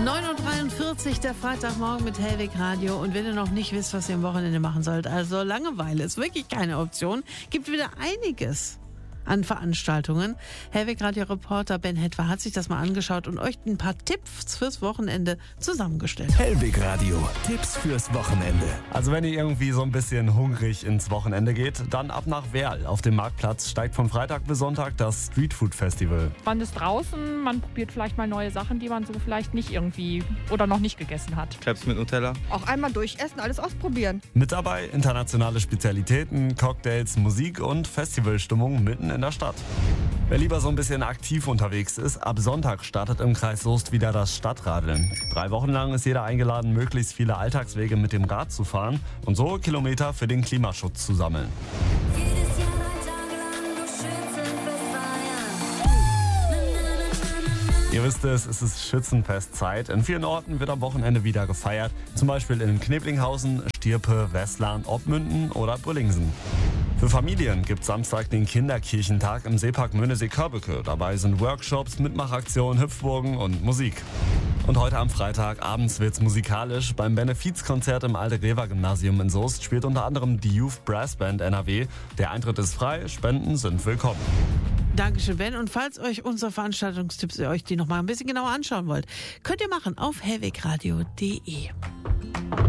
9.43 Uhr, der Freitagmorgen mit Hellwig Radio. Und wenn ihr noch nicht wisst, was ihr am Wochenende machen sollt, also Langeweile ist wirklich keine Option, gibt wieder einiges an Veranstaltungen. Hellwig Radio-Reporter Ben Hetwer hat sich das mal angeschaut und euch ein paar Tipps fürs Wochenende zusammengestellt. Hellwig Radio, Tipps fürs Wochenende. Also wenn ihr irgendwie so ein bisschen hungrig ins Wochenende geht, dann ab nach Werl. Auf dem Marktplatz steigt von Freitag bis Sonntag das Streetfood Festival. Man ist draußen, man probiert vielleicht mal neue Sachen, die man so vielleicht nicht irgendwie oder noch nicht gegessen hat. Krebs mit Nutella. Auch einmal durchessen, alles ausprobieren. Mit dabei internationale Spezialitäten, Cocktails, Musik und Festivalstimmung mitten in der Stadt. Wer lieber so ein bisschen aktiv unterwegs ist, ab Sonntag startet im Kreis Soest wieder das Stadtradeln. 3 Wochen lang ist jeder eingeladen, möglichst viele Alltagswege mit dem Rad zu fahren und so Kilometer für den Klimaschutz zu sammeln. Ihr wisst es ist Schützenfestzeit. In vielen Orten wird am Wochenende wieder gefeiert. Zum Beispiel in Kneblinghausen, Stierpe, Westland, Obmünden oder Brüllingsen. Für Familien gibt Samstag den Kinderkirchentag im Seepark Möhnesee-Körbeke. Dabei sind Workshops, Mitmachaktionen, Hüpfburgen und Musik. Und heute am Freitag abends wird's musikalisch. Beim Benefizkonzert im Alte-Grever-Gymnasium in Soest spielt unter anderem die Youth Brass Band NRW. Der Eintritt ist frei, Spenden sind willkommen. Dankeschön, Ben. Und falls euch unsere Veranstaltungstipps, ihr euch die noch mal ein bisschen genauer anschauen wollt, könnt ihr machen auf hellwegradio.de.